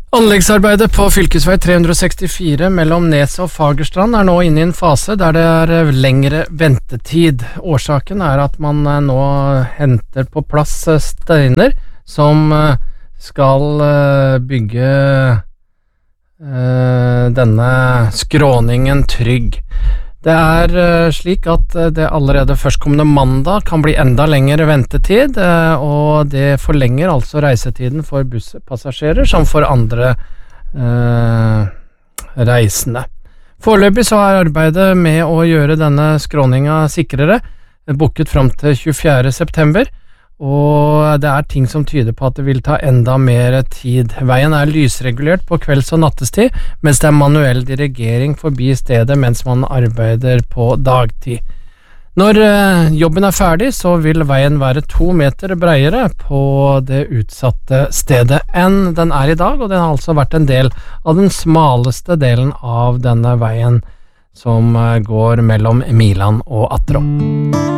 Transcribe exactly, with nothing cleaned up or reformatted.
Anleggsarbeidet på fylkesvei tre hundre sekstifire mellom Neset og Fagerstrand er nå inne i en fase der det er lengre ventetid. Årsaken er at man nå henter på plass steiner som skal bygge denne skråningen trygg. Det er slik at det allerede førstkommende mandag kan bli enda lengre ventetid, og det forlenger altså reisetiden for busspassasjerer som for andre eh, reisende. Foreløpig så er arbeidet med å gjøre denne skråninga sikrere booket fram til tjuefjerde september, og det er ting som tyder på at det vil ta enda mer tid. Veien er lysregulert på kvelds- og nattestid, mens det er manuell dirigering forbi stedet mens man arbeider på dagtid. Når eh, jobben er ferdig, så vil veien være to meter bredere på det utsatte stedet enn den er i dag, og den har altså vært en del av den smaleste delen av denne veien som eh, går mellom Miland og Attrå.